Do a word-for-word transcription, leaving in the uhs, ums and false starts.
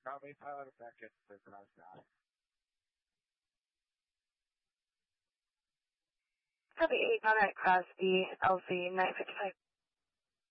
Copy, pilot effective, synchronized now. Copy eight, contact class B, L C nine fifty-five.